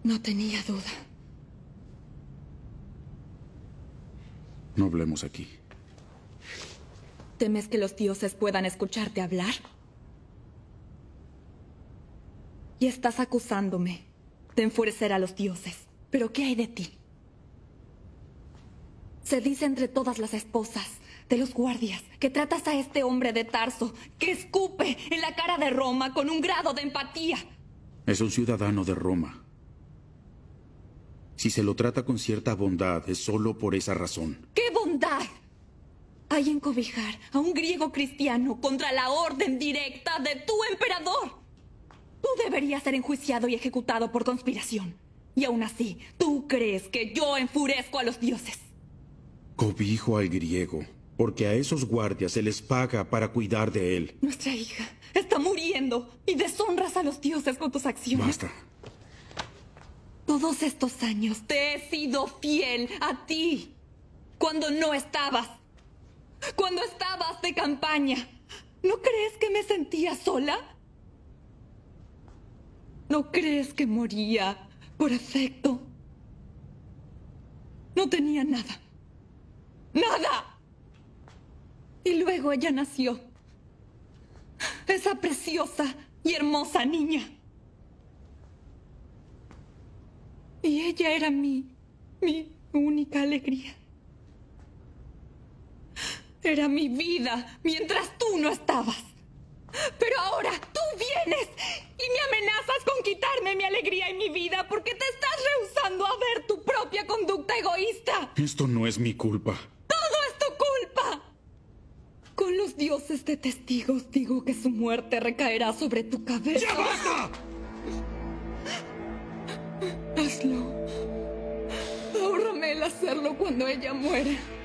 No tenía duda. No hablemos aquí. ¿Temes que los dioses puedan escucharte hablar? Y estás acusándome de enfurecer a los dioses. ¿Pero qué hay de ti? Se dice entre todas las esposas de los guardias que tratas a este hombre de Tarso, que escupe en la cara de Roma con un grado de empatía. Es un ciudadano de Roma. Si se lo trata con cierta bondad, es solo por esa razón. ¿Qué bondad hay en cobijar a un griego cristiano contra la orden directa de tu emperador? Tú deberías ser enjuiciado y ejecutado por conspiración. Y aún así, ¿tú crees que yo enfurezco a los dioses? Cobijo al griego, porque a esos guardias se les paga para cuidar de él. Nuestra hija está muriendo y deshonras a los dioses con tus acciones. Basta. Todos estos años te he sido fiel a ti. Cuando no estabas. Cuando estabas de campaña. ¿No crees que me sentía sola? ¿No crees que moría por afecto? No tenía nada. ¡Nada! Y luego ella nació. Esa preciosa y hermosa niña. Y ella era mi única alegría. Era mi vida mientras tú no estabas. Pero ahora tú vienes y me amenazas con quitarme mi alegría y mi vida porque te estás rehusando a ver tu propia conducta egoísta. Esto no es mi culpa. ¡Todo es tu culpa! Con los dioses de testigos digo que su muerte recaerá sobre tu cabeza. ¡Ya basta! Hazlo. Ahórrame el hacerlo cuando ella muera.